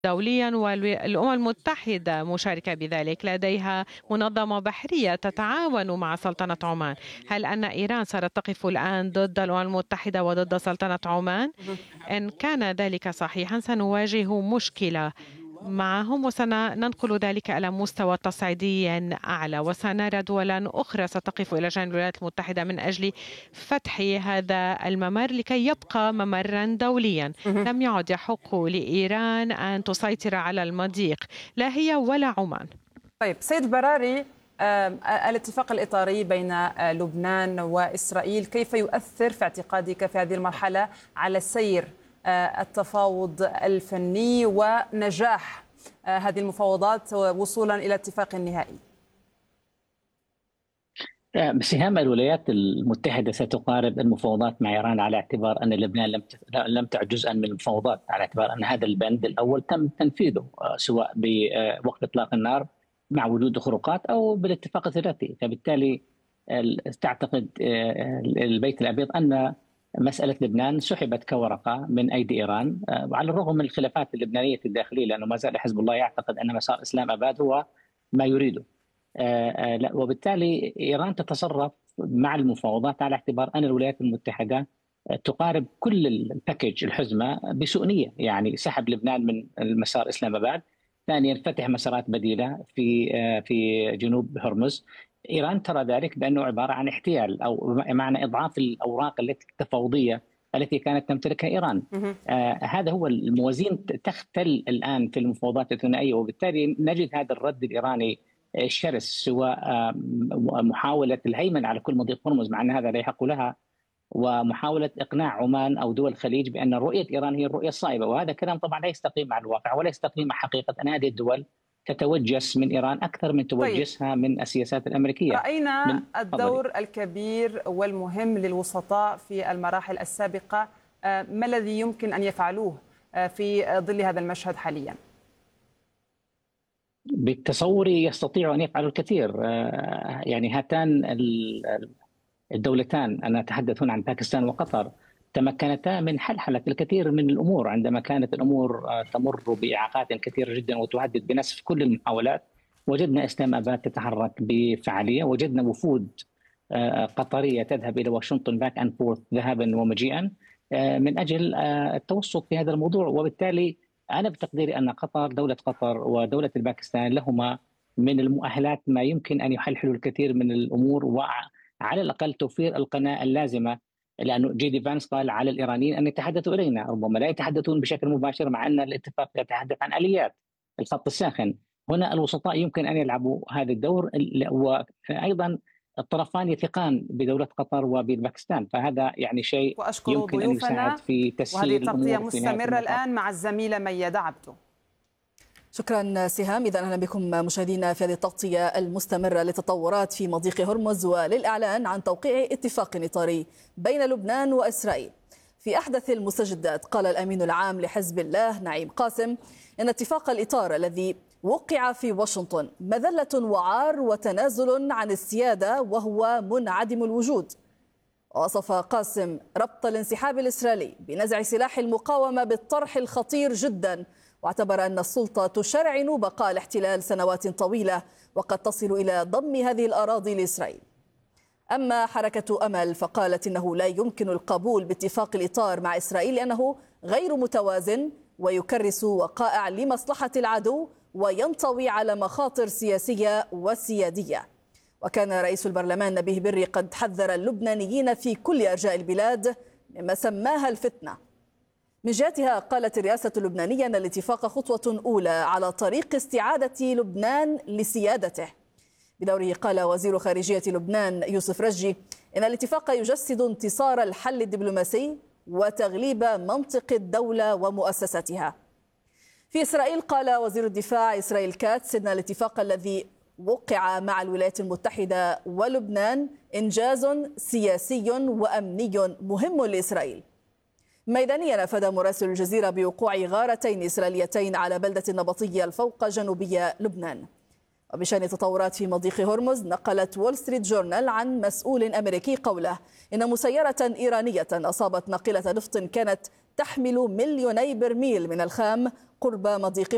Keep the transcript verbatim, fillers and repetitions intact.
دوليا، والأمم المتحدة مشاركة بذلك. لديها منظمة بحرية تتعاون مع سلطنة عمان. هل أن إيران صارت تقف الآن ضد الأمم المتحدة وضد سلطنة عمان؟ إن كان ذلك صحيحا سنواجه مشكلة معهم، وسننقل ذلك إلى مستوى تصعيدي أعلى، وسنرى دولا أخرى ستقف إلى جانب الولايات المتحدة من أجل فتح هذا الممر لكي يبقى ممرا دوليا. لم يعد يحق لإيران أن تسيطر على المضيق، لا هي ولا عمان. طيب سيد البراري، الاتفاق الإطاري بين لبنان وإسرائيل كيف يؤثر في اعتقادك في هذه المرحلة على سير التفاوض الفني ونجاح هذه المفاوضات وصولا إلى اتفاق نهائي؟ بسهام الولايات المتحدة ستقارب المفاوضات مع إيران على اعتبار أن لبنان لم لم تعد جزءا من المفاوضات، على اعتبار أن هذا البند الأول تم تنفيذه سواء بوقف إطلاق النار مع وجود خروقات أو بالاتفاق الثلاثي. فبالتالي تعتقد البيت الأبيض أن مسألة لبنان سحبت كورقة من أيدي إيران، وعلى الرغم من الخلافات اللبنانية الداخلية، لأنه ما زال حزب الله يعتقد أن مسار إسلام أباد هو ما يريده. وبالتالي إيران تتصرف مع المفاوضات على اعتبار أن الولايات المتحدة تقارب كل الباكج الحزمة بسؤنية، يعني سحب لبنان من المسار إسلام أباد، ثانيا فتح مسارات بديلة في في جنوب هرمز. إيران ترى ذلك بأنه عبارة عن احتيال أو معنى إضعاف الأوراق التفاوضية التي كانت تمتلكها إيران. آه هذا هو الموازين تختل الآن في المفاوضات الثنائية، وبالتالي نجد هذا الرد الإيراني الشرس، سواء آه محاولة الهيمنة على كل مضيق هرمز مع أن هذا لا يحق لها، ومحاولة إقناع عمان أو دول الخليج بأن رؤية إيران هي الرؤية الصائبة، وهذا كلام طبعا لا يستقيم مع الواقع ولا يستقيم مع حقيقة أن هذه الدول تتوجس من إيران أكثر من توجسها طيب. من السياسات الأمريكية. رأينا الدور فضلي. الكبير والمهم للوسطاء في المراحل السابقة، ما الذي يمكن أن يفعلوه في ظل هذا المشهد حاليا؟ بالتصوري يستطيعوا أن يفعلوا الكثير. يعني هاتان الدولتان، أنا أتحدث هنا عن باكستان وقطر، تمكنتا من حلحلة الكثير من الأمور عندما كانت الأمور تمر بإعاقات كثيرة جدا وتهدد بنسف كل المحاولات. وجدنا إسلام أباد تتحرك بفعالية، وجدنا وفود قطرية تذهب إلى واشنطن باك أند فورث ذهابا ومجيئا من أجل التوسط في هذا الموضوع. وبالتالي أنا بتقديري أن قطر، دولة قطر ودولة الباكستان، لهما من المؤهلات ما يمكن أن يحلحلوا الكثير من الأمور، وعلى الأقل توفير القناة اللازمة، لأنه جي دي فانس قال على الإيرانيين أن يتحدثوا إلينا، ربما لا يتحدثون بشكل مباشر، مع أن الاتفاق يتحدث عن آليات الخط الساخن. هنا الوسطاء يمكن أن يلعبوا هذا الدور، وأيضا الطرفان يثقان بدولة قطر وباكستان، فهذا يعني شيء يمكن أن يساعد في تسهيل الأمور. وهذه تغطية مستمرة الآن مع الزميلة ميادة عبدو. شكرا سهام. إذا أهلا بكم مشاهدينا في هذه التغطية المستمرة للتطورات في مضيق هرمز وللإعلان عن توقيع اتفاق إطاري بين لبنان وإسرائيل. في أحدث المستجدات قال الأمين العام لحزب الله نعيم قاسم إن اتفاق الإطار الذي وقع في واشنطن مذلة وعار وتنازل عن السيادة وهو منعدم الوجود. وصف قاسم ربط الانسحاب الإسرائيلي بنزع سلاح المقاومة بالطرح الخطير جدا، واعتبر أن السلطة تشرعن بقاء الاحتلال سنوات طويلة وقد تصل إلى ضم هذه الأراضي لإسرائيل. أما حركة أمل فقالت إنه لا يمكن القبول باتفاق الإطار مع إسرائيل لأنه غير متوازن ويكرس وقائع لمصلحة العدو وينطوي على مخاطر سياسية وسيادية. وكان رئيس البرلمان نبيه بري قد حذر اللبنانيين في كل أرجاء البلاد مما سماها الفتنة. من جهتها قالت الرئاسة اللبنانية أن الاتفاق خطوة أولى على طريق استعادة لبنان لسيادته. بدوره قال وزير خارجية لبنان يوسف رجي إن الاتفاق يجسد انتصار الحل الدبلوماسي وتغليب منطق الدولة ومؤسساتها. في إسرائيل قال وزير الدفاع إسرائيل كاتس إن الاتفاق الذي وقع مع الولايات المتحدة ولبنان إنجاز سياسي وأمني مهم لإسرائيل. ميدانيا أفاد مراسل الجزيرة بوقوع غارتين إسرائيليتين على بلدة نبطية الفوق جنوبية لبنان. وبشأن تطورات في مضيق هرمز نقلت وول ستريت جورنال عن مسؤول أمريكي قوله إن مسيرة إيرانية أصابت ناقلة نفط كانت تحمل مليوني برميل من الخام قرب مضيق